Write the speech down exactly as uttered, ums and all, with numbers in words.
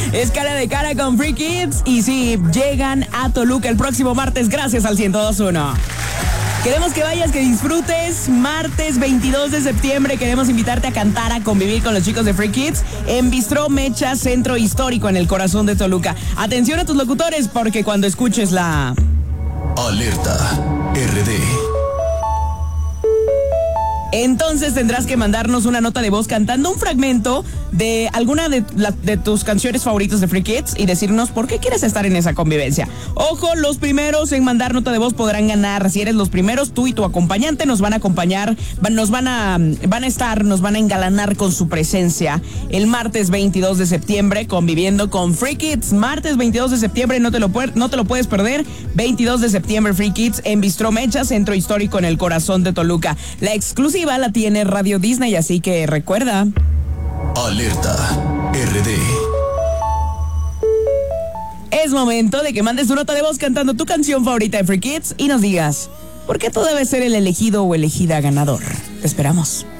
Es Cara de Cara con Free Kids. Y sí, llegan a Toluca el próximo martes gracias al ciento dos punto uno. Queremos que vayas, que disfrutes. Martes veintidós de septiembre queremos invitarte a cantar, a convivir con los chicos de Free Kids en Bistró Mecha, Centro Histórico, en el corazón de Toluca. Atención a tus locutores, porque cuando escuches la... Alerta R D, entonces tendrás que mandarnos una nota de voz cantando un fragmento de alguna de, la, de tus canciones favoritas de Free Kids y decirnos por qué quieres estar en esa convivencia. Ojo, los primeros en mandar nota de voz podrán ganar. Si eres los primeros, tú y tu acompañante nos van a acompañar, nos van a, van a estar, nos van a engalanar con su presencia el martes veintidós de septiembre conviviendo con Free Kids. Martes veintidós de septiembre, no te lo, no te lo puedes perder. veintidós de septiembre, Free Kids en Bistró Mecha, Centro Histórico, en el corazón de Toluca. La exclusiva la tiene Radio Disney, así que recuerda. Alerta R D. Es momento de que mandes tu nota de voz cantando tu canción favorita de Free Kids y nos digas por qué tú debes ser el elegido o elegida ganador. Te esperamos.